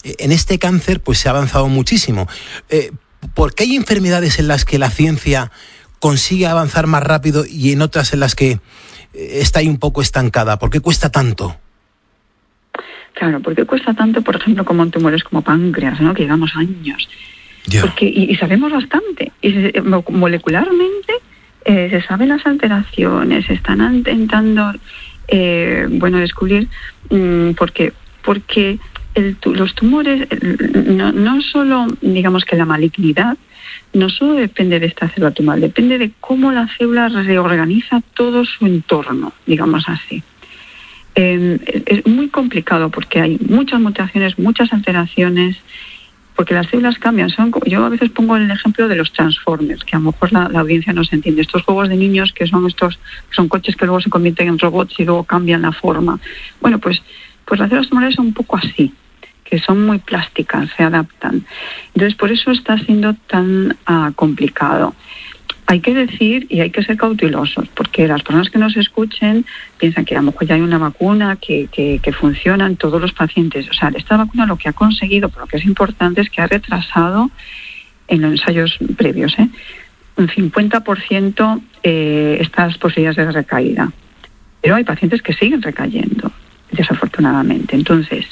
en este cáncer pues se ha avanzado muchísimo. ¿Por qué hay enfermedades en las que la ciencia consigue avanzar más rápido y en otras en las que está ahí un poco estancada? ¿Por qué cuesta tanto? Claro, ¿por qué cuesta tanto, por ejemplo, como en tumores como páncreas, ¿no? Que llevamos años? Porque, y sabemos bastante. Y molecularmente se saben las alteraciones, se están intentando descubrir porque los tumores, no solo, digamos que la malignidad, no solo depende de esta célula tumoral, depende de cómo la célula reorganiza todo su entorno, digamos así. Es muy complicado porque hay muchas mutaciones, muchas alteraciones, porque las células cambian. Yo a veces pongo el ejemplo de los Transformers, que a lo mejor la audiencia no se entiende. Estos juegos de niños que son coches que luego se convierten en robots y luego cambian la forma. Bueno, pues las células tumorales son un poco así, que son muy plásticas, se adaptan. Entonces, por eso está siendo tan complicado. Hay que decir y hay que ser cautelosos, porque las personas que nos escuchen piensan que a lo mejor ya hay una vacuna que funciona en todos los pacientes. O sea, esta vacuna lo que ha conseguido, por lo que es importante, es que ha retrasado en los ensayos previos, un 50% estas posibilidades de recaída. Pero hay pacientes que siguen recayendo, desafortunadamente. Entonces,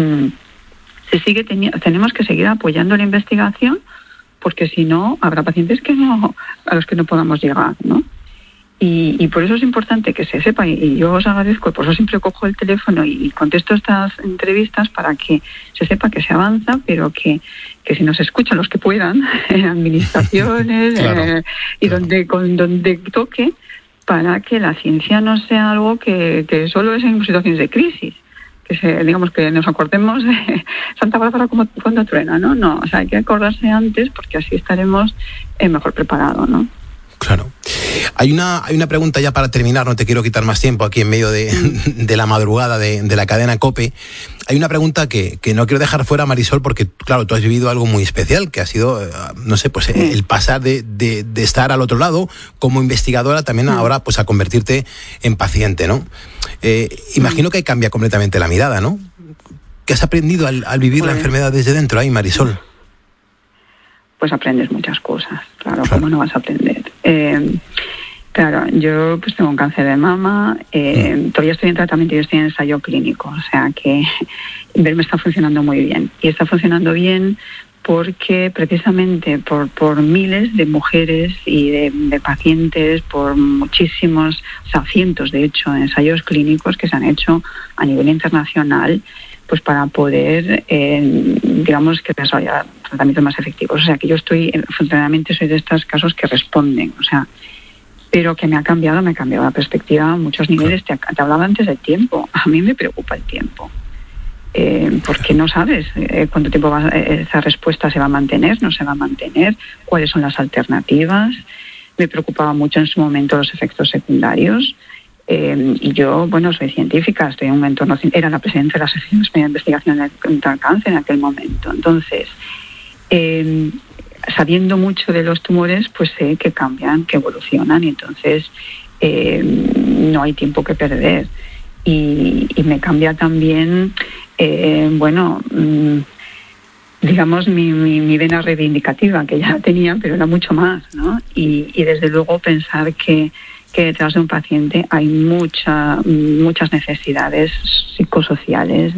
tenemos que seguir apoyando la investigación, porque si no, habrá pacientes a los que no podamos llegar, ¿no? Y por eso es importante que se sepa, y yo os agradezco, por eso siempre cojo el teléfono y contesto estas entrevistas para que se sepa que se avanza, pero que si nos escuchan los que puedan, en administraciones, claro. Donde toque, para que la ciencia no sea algo que solo es en situaciones de crisis. Digamos que nos acordemos de Santa Bárbara como cuando truena, ¿no? No, o sea, hay que acordarse antes porque así estaremos mejor preparados, ¿no? Claro. Hay una pregunta ya para terminar, no te quiero quitar más tiempo aquí en medio de la madrugada de la cadena COPE. Hay una pregunta que no quiero dejar fuera, Marisol, porque claro, tú has vivido algo muy especial, que ha sido, no sé, pues el pasar de estar al otro lado como investigadora también ahora pues a convertirte en paciente, ¿no? Imagino que ahí cambia completamente la mirada, ¿no? ¿Qué has aprendido al vivir la enfermedad desde dentro ahí, Marisol? Pues aprendes muchas cosas, claro. ¿Cómo no vas a aprender? Claro, yo pues tengo un cáncer de mama, todavía estoy en tratamiento y estoy en ensayo clínico, o sea que me está funcionando muy bien. Y está funcionando bien porque precisamente por miles de mujeres y de pacientes, por muchísimos, o sea, cientos de hecho, ensayos clínicos que se han hecho a nivel internacional, pues para poder, digamos, que desarrollar tratamientos más efectivos. O sea, que yo funcionalmente soy de estos casos que responden, o sea, pero que me ha cambiado la perspectiva a muchos niveles. Te hablaba antes del tiempo. A mí me preocupa el tiempo, porque no sabes cuánto tiempo esa respuesta se va a mantener, no se va a mantener, cuáles son las alternativas. Me preocupaba mucho en su momento los efectos secundarios. Y yo, soy científica, estoy en un entorno, era la presidenta de la Asociación Española de Investigación contra el Cáncer en aquel momento. Entonces, sabiendo mucho de los tumores, pues sé que cambian, que evolucionan, y entonces no hay tiempo que perder. Y me cambia también, digamos, mi vena reivindicativa, que ya tenía, pero era mucho más, ¿no? Y desde luego pensar que detrás de un paciente hay muchas necesidades psicosociales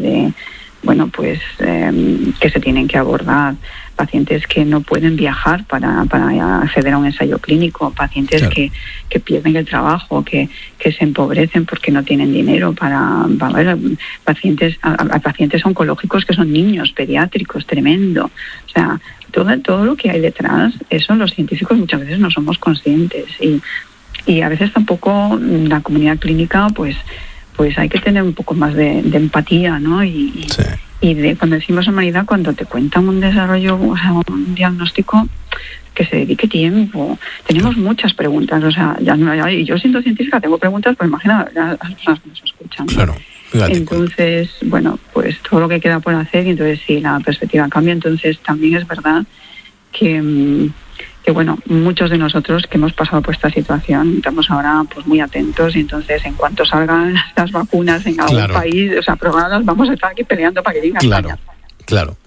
que se tienen que abordar. Pacientes que no pueden viajar para acceder a un ensayo clínico, pacientes claro. que pierden el trabajo, que se empobrecen porque no tienen dinero para pacientes oncológicos que son niños, pediátricos, tremendo. O sea, todo lo que hay detrás, eso los científicos muchas veces no somos conscientes y a veces tampoco la comunidad clínica pues hay que tener un poco más de empatía, ¿no? Sí. Y cuando decimos humanidad, cuando te cuentan un desarrollo, o sea, un diagnóstico, que se dedique tiempo. Tenemos muchas preguntas, o sea, y yo siendo científica tengo preguntas, pues imagina las personas que nos escuchan, ¿no? Claro. Entonces, pues todo lo que queda por hacer, y entonces si la perspectiva cambia, entonces también es verdad que muchos de nosotros que hemos pasado por esta situación estamos ahora pues muy atentos, y entonces en cuanto salgan las vacunas en algún país, o sea, aprobadas, vamos a estar aquí peleando para que lleguen a España. Claro.